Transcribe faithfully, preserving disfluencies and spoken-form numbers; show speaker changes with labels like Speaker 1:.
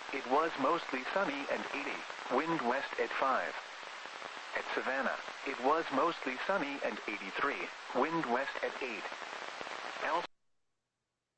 Speaker 1: it was mostly sunny and eighty, wind west at five. At Savannah, it was mostly sunny and eighty-three, wind west at eight. Al